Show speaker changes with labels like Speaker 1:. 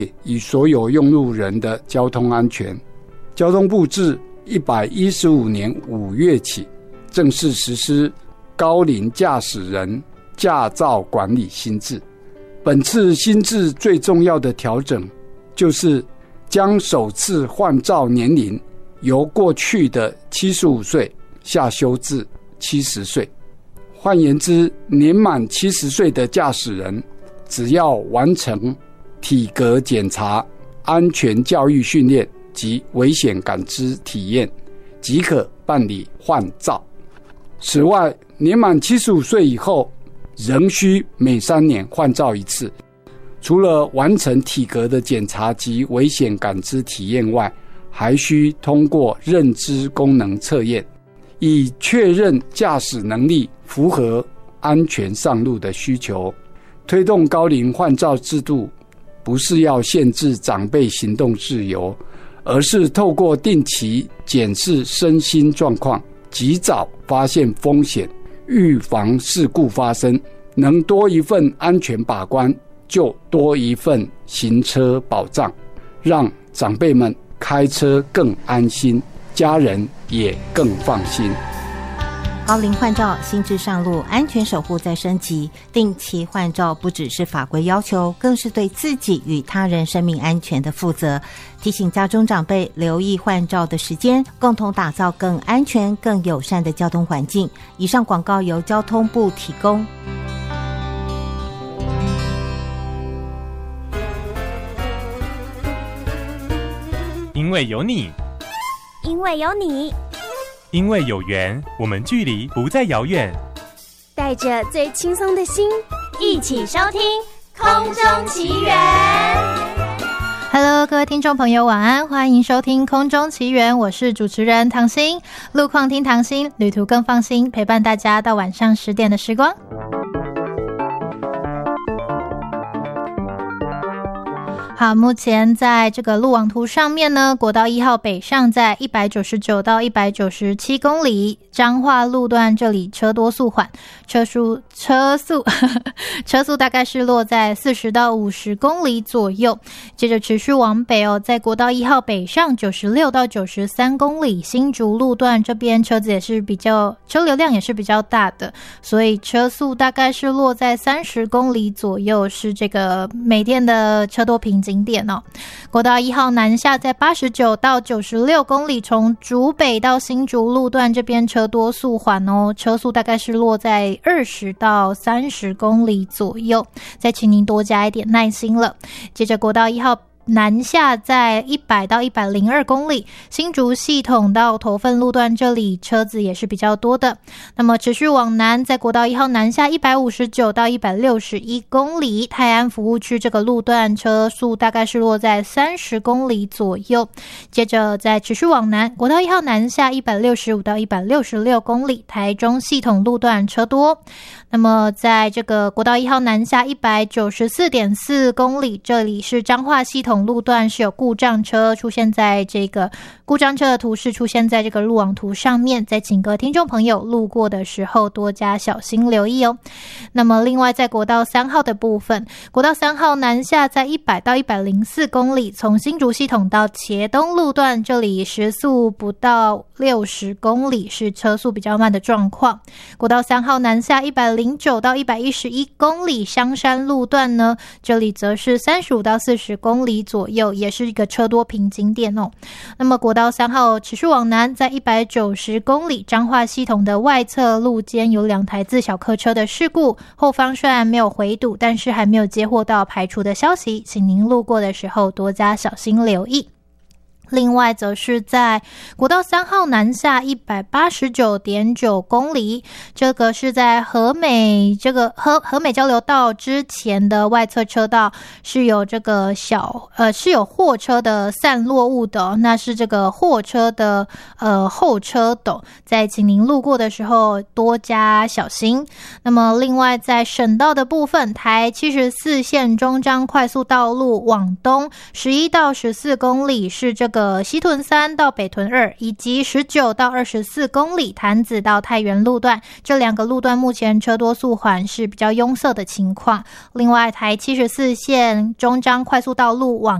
Speaker 1: 与所有用路人的交通安全。交通部自115年5月起正式实施高龄驾驶人驾照管理新制。本次新制最重要的调整就是将首次换照年龄由过去的75岁下修至70岁。换言之，年满70岁的驾驶人只要完成体格检查、安全教育训练及危险感知体验，即可办理换照。此外，年满75岁以后仍需每3年换照一次。除了完成体格的检查及危险感知体验外，还需通过认知功能测验，以确认驾驶能力符合安全上路的需求。推动高龄换照制度不是要限制长辈行动自由，而是透过定期检视身心状况，及早发现风险，预防事故发生。能多一份安全把关，就多一份行车保障，让长辈们开车更安心，家人也更放心。
Speaker 2: 高龄换照新制上路，安全守护在升级。定期换照不只是法规要求，更是对自己与他人生命安全的负责。提醒家中长辈留意换照的时间，共同打造更安全、更友善的交通环境。以上广告由交通部提供。
Speaker 3: 因为有你，
Speaker 4: 因为有你，
Speaker 3: 因为有缘，我们距离不再遥远。
Speaker 4: 带着最轻松的心，一起收听空中奇缘。
Speaker 5: Hello， 各位听众朋友，晚安，欢迎收听空中奇缘，我是主持人唐心。路况听唐心，旅途更放心，陪伴大家到晚上10点的时光。好，目前在这个路网图上面呢，国道1号北上在199到197公里，彰化路段这里车多速缓，车速大概是落在40到50公里左右。接着持续往北在国道1号北上96到93公里，新竹路段这边车流量也是比较大的，所以车速大概是落在30公里左右，是这个每天的车多瓶颈点国道1号南下在89到96公里，从竹北到新竹路段这边车多速缓车速大概是落在20到30公里左右，再请您多加一点耐心了。接着国道1号南下在100到102公里，新竹系统到头份路段这里车子也是比较多的。那么持续往南，在国道1号南下159到161公里，泰安服务区这个路段车速大概是落在30公里左右。接着再持续往南，国道1号南下165到166公里，台中系统路段车多。那么在这个国道1号南下194.4公里，这里是彰化系统路段是有故障车出现在这个故障车的图示出现在这个路网图上面，再请各位听众朋友路过的时候多加小心留意那么另外在国道3号的部分，国道3号南下在100到104公里，从新竹系统到茄东路段这里时速不到60公里，是车速比较慢的状况。国道3号南下109到111公里，香山路段呢，这里则是35到40公里左右，也是一个车多瓶颈点那么国道3号持续往南，在190公里，彰化系统的外侧路肩有2台自小客车的事故，后方虽然没有回堵，但是还没有接获到排除的消息，请您路过的时候多加小心留意。另外则是在国道3号南下189.9公里，这个是在和美交流道之前的外侧车道是有这个是有货车的散落物的那是这个货车的后车斗，在请您路过的时候多加小心。那么另外在省道的部分，台74线中彰快速道路往东11到14公里是这个个西屯3到北屯2，以及19到24公里潭子到太原路段，这2个路段目前车多速缓，是比较拥塞的情况。另外台74线中彰快速道路往